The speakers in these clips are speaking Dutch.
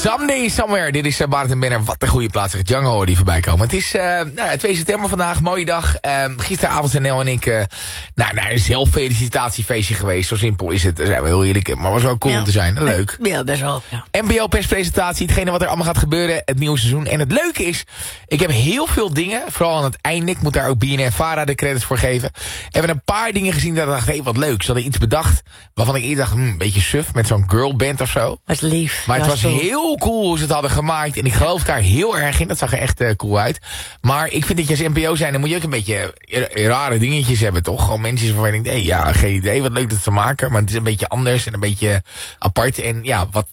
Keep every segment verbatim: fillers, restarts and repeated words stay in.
Someday Somewhere. Dit is uh, Barend en Benner. Wat een goede plaats. Django hoor die voorbij komen. Het is uh, nou, twee september vandaag. Mooie dag. Uh, gisteravond zijn Nel en ik uh, nou, naar een zelffelicitatiefeestje geweest. Zo simpel is het. Daar zijn we heel eerlijk. Maar was wel cool ja. om te zijn. Leuk. Ja, best wel. Ja. N B O-perspresentatie. Hetgene wat er allemaal gaat gebeuren. Het nieuwe seizoen. En het leuke is, ik heb heel veel dingen. Vooral aan het einde. Ik moet daar ook B N N Vara de credits voor geven. Hebben een paar dingen gezien dat ik dacht, hé, hey, wat leuk. Ze hadden iets bedacht waarvan ik eerder dacht, hm, een beetje suf. Met zo'n girlband of zo. Dat is lief. Maar het was cool. heel cool hoe ze het hadden gemaakt. En ik geloof daar heel erg in. Dat zag er echt uh, cool uit. Maar ik vind dat je als N P O zijn, dan moet je ook een beetje rare dingetjes hebben, toch? Gewoon mensen waarvan je denkt, hé, hey, ja, geen idee. Wat leuk dat ze maken. Maar het is een beetje anders en een beetje apart. En ja, wat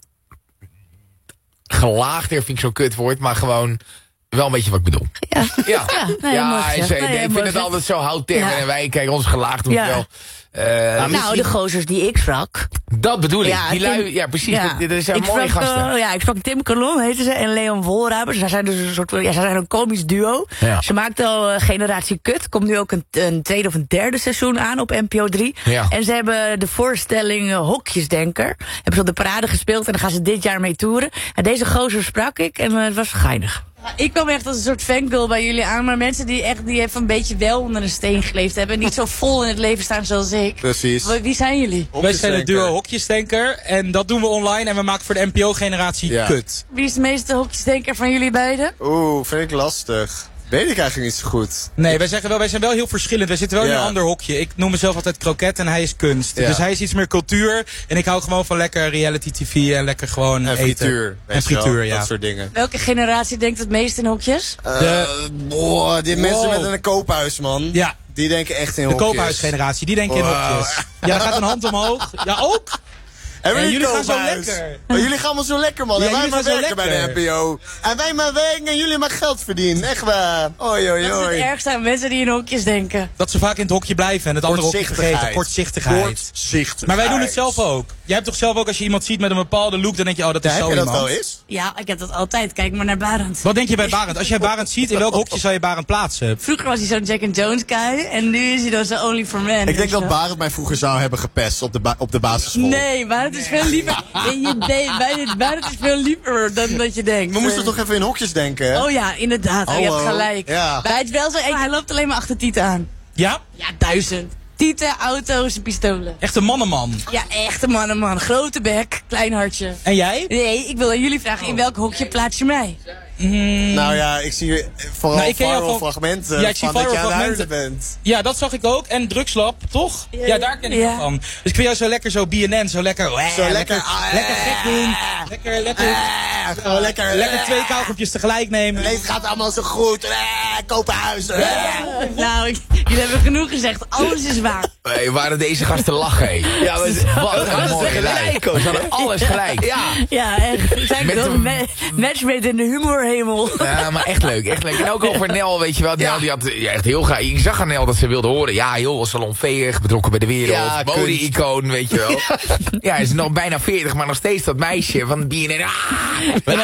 gelaagder vind ik zo'n kutwoord. Maar gewoon wel een beetje wat ik bedoel. Ja, ja, ja, nee, ja mag, en ja. ze, Nee, ik vind mag, het ja. altijd zo houttermen. Ja. En wij kijken ons gelaagd doen Ja. wel. Uh, nou, misschien, de gozers die ik sprak. dat bedoel ik. Ja, die Tim, lui, ja, precies. Ja. Dat, dat zijn ik mooie sprak, gasten. Uh, ja, ik sprak Tim Kalom, heten ze, en Leon Volruiber. Zij zijn dus een soort, ja, zij zijn een komisch duo. Ja. Ze maakten al uh, Generatie Kut. Komt nu ook een, een tweede of een derde seizoen aan op N P O drie. Ja. En ze hebben de voorstelling uh, Hokjesdenker. Hebben ze op de parade gespeeld en dan gaan ze dit jaar mee toeren. En deze gozer sprak ik en uh, het was geinig. Ik kwam echt als een soort fangirl bij jullie aan. Maar mensen die echt die even een beetje wel onder een steen geleefd hebben. En niet zo vol in het leven staan zoals ik. Precies. Wie zijn jullie? Wij zijn het duo Hokjesdenker. En dat doen we online. En we maken voor de N P O-generatie Ja. Kut. Wie is de meeste hokjesdenker van jullie beiden? Oeh, vind ik lastig. Weet ik eigenlijk niet zo goed. Nee, wij zeggen wel, wij zijn wel heel verschillend. Wij zitten wel in Ja. een ander hokje. Ik noem mezelf altijd kroket en hij is kunst. Ja. Dus hij is iets meer cultuur. En ik hou gewoon van lekker reality tv en lekker gewoon En eten. frituur. En frituur, wel, ja. Dat soort dingen. Welke generatie denkt het meest in hokjes? Uh, De- boah, die mensen Wow. met een koophuis, man. Ja, Die denken echt in de hokjes. koophuisgeneratie, die denken in Wow. hokjes. Ja, dan gaat een hand omhoog. Ja, ook. Hebben En jullie jullie gaan zo koophuis? lekker. Maar jullie gaan allemaal zo lekker, man. Ja, en wij jullie maar gaan zo werken bij de lekker. N P O. En wij maar werken en jullie maar geld verdienen. Echt waar. Oei, oei, Dat is het oei. ergste aan mensen die in hokjes denken. Dat ze vaak in het hokje blijven en het andere hokje vergeten. Kortzichtigheid. Kortzichtigheid. Kortzichtigheid. Maar wij doen het zelf ook. Jij hebt toch zelf ook, als je iemand ziet met een bepaalde look, dan denk je, oh, dat is Ja, zo heb je dat iemand. wel eens? Ja, ik heb dat altijd. Kijk maar naar Barend. Wat denk je bij Barend? Als jij Barend ziet, in welk hokje zou je Barend plaatsen? Vroeger was hij zo'n Jack and Jones guy. En nu is hij dan zo Only for Men. Ik denk dat Ba Barend mij vroeger zou hebben gepest op de, ba op de basisschool. Nee, Barend is veel liever. Nee, je deed, Barend, Barend is veel liever dan dat je denkt. We moesten toch even in hokjes denken, hè? Oh ja, inderdaad. Oh, je hebt Hallo. gelijk. Ja. Maar hij is wel zo, hij loopt alleen maar achter Tieten aan. Ja? Ja, duizend. Tieten, auto's en pistolen. Echt een mannenman. Ja, echte mannen, man. Grote bek, klein hartje. En jij? Nee, ik wil aan jullie vragen, in welk hokje plaats je mij? Mm, Nou ja, ik zie vooral Nou, ik ken jou viral van- fragmenten Ja, ik zie van dat je viral aan het huilen fragmenten. bent. ja, dat zag ik ook. En drugslab, toch? Ja, Ja, daar ken ik ja. het van. Dus ik vind jou zo lekker, zo B N N, zo lekker... Zo lekker, lekker, lekker gek doen. Lekker, lekker... Eh, gewoon lekker. Lekker eh, twee kauwgompjes tegelijk nemen. Nee, het gaat allemaal zo goed. Eh, kopen huis. eh. Nou, ik- jullie hebben genoeg gezegd. Alles is waar. Hey, waren deze gasten lachen, hé. Ja, wat een mooie lijn. Ze hadden alles gelijk. Ja. Ja, echt. Zijn Met toch een- ma matchmate in de humorhemel. Ja, maar echt leuk, echt leuk. En ook over Nel, weet je wel. Nel, die had ja, echt heel graag. Ik zag aan Nel dat ze wilde horen. Ja, joh, salonveeg, betrokken bij de wereld. Ja, mode-icoon, weet je wel. Ja, hij is nog bijna veertig, maar nog steeds dat meisje van B N N. Ah,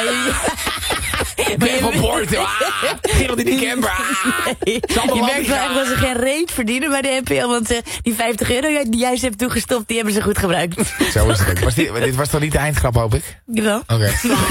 ben je van Porto? Ah, Gerald in de camper. Ah. Je merkt wel echt dat ze geen reet verdienen bij de N P O. Want uh, die vijftig euro die jij ze hebt toegestopt, die hebben ze goed gebruikt. Zo is het. Was dit, dit was toch niet de eindgrap, hoop ik? Jawel. Oké.